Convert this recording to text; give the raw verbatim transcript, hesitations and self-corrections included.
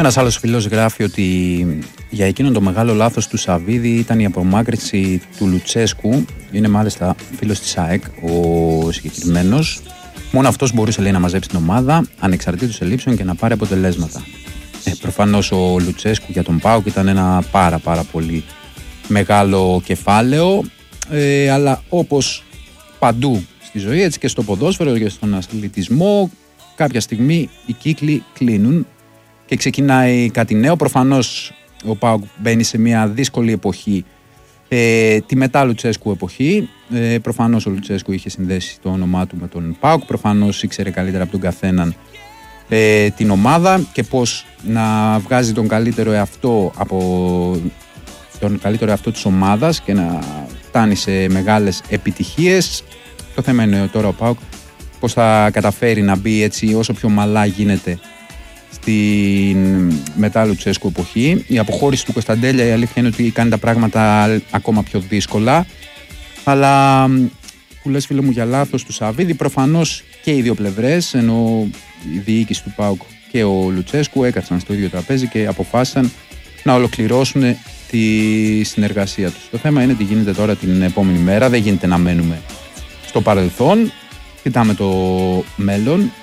Ένας άλλος φίλος γράφει ότι για εκείνον το μεγάλο λάθος του Σαββίδη ήταν η απομάκρυνση του Λουτσέσκου. Είναι μάλιστα φίλος της ΑΕΚ ο συγκεκριμένος. Μόνο αυτός μπορούσε, λέει, να μαζέψει την ομάδα ανεξαρτήτως ελλείψεων και να πάρει αποτελέσματα. Ε, προφανώς ο Λουτσέσκου για τον ΠΑΟΚ ήταν ένα πάρα πάρα πολύ μεγάλο κεφάλαιο, ε, αλλά όπως παντού στη ζωή, έτσι και στο ποδόσφαιρο και στον αθλητισμό, κάποια στιγμή οι κύκλοι κλείνουν και ξεκινάει κάτι νέο. Προφανώς ο ΠΑΟΚ μπαίνει σε μια δύσκολη εποχή, ε, τη μετά Λουτσέσκου εποχή. Ε, προφανώς ο Λουτσέσκου είχε συνδέσει το όνομά του με τον ΠΑΟΚ, προφανώς ήξερε καλύτερα από τον καθέναν ε, την ομάδα και πώς να βγάζει τον καλύτερο εαυτό από τον καλύτερο εαυτό της ομάδας και να φτάνει σε μεγάλες επιτυχίες. Το θέμα είναι τώρα ο ΠΑΟΚ πώς θα καταφέρει να μπει έτσι όσο πιο μαλά γίνεται στην μετά Λουτσέσκου εποχή. Η αποχώρηση του Κωνσταντέλια, η αλήθεια είναι ότι κάνει τα πράγματα ακόμα πιο δύσκολα, αλλά που λες, φίλε μου, για λάθος του Σαββίδη, προφανώς και οι δύο πλευρές, ενώ η διοίκηση του ΠΑΟΚ και ο Λουτσέσκου έκατσαν στο ίδιο τραπέζι και αποφάσισαν να ολοκληρώσουν τη συνεργασία τους. Το θέμα είναι τι γίνεται τώρα την επόμενη μέρα. Δεν γίνεται να μένουμε στο παρελθόν, κοιτάμε το μέλλον.